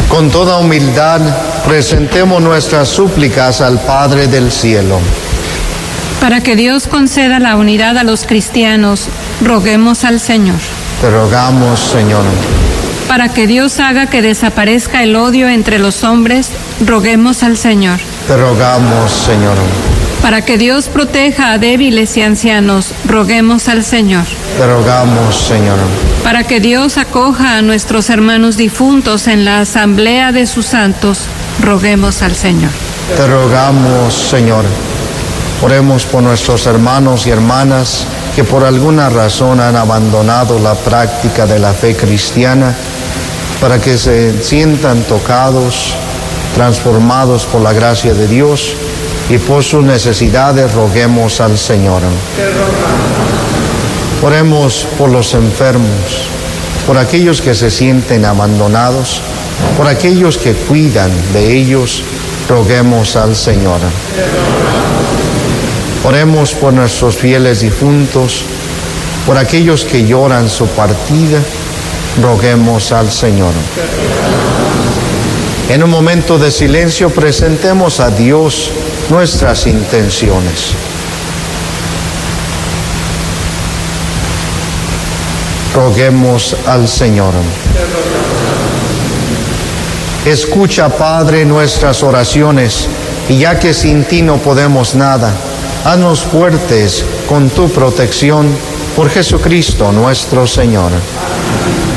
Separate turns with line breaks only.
Con toda humildad, presentemos nuestras súplicas al Padre del Cielo.
Para que Dios conceda la unidad a los cristianos, roguemos al Señor.
Te rogamos, Señor.
Para que Dios haga que desaparezca el odio entre los hombres, roguemos al Señor.
Te rogamos, Señor.
Para que Dios proteja a débiles y ancianos, roguemos al Señor.
Te rogamos, Señor.
Para que Dios acoja a nuestros hermanos difuntos en la asamblea de sus santos, roguemos al Señor.
Te rogamos, Señor. Oremos por nuestros hermanos y hermanas que por alguna razón han abandonado la práctica de la fe cristiana, para que se sientan tocados, transformados por la gracia de Dios, y por sus necesidades roguemos al Señor. Oremos por los enfermos, por aquellos que se sienten abandonados, por aquellos que cuidan de ellos, roguemos al Señor. Oremos por nuestros fieles difuntos, por aquellos que lloran su partida, roguemos al Señor. En un momento de silencio presentemos a Dios nuestras intenciones. Roguemos al Señor. Escucha, Padre, nuestras oraciones, y ya que sin ti no podemos nada, haznos fuertes con tu protección, por Jesucristo nuestro Señor.